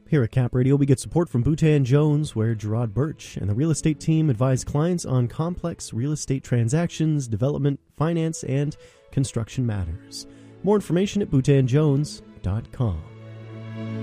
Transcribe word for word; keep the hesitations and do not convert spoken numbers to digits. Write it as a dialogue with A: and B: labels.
A: Here at Cap Radio, we get support from Boutin Jones, where Gerard Birch and the real estate team advise clients on complex real estate transactions, development, finance, and construction matters. More information at boutin jones dot com.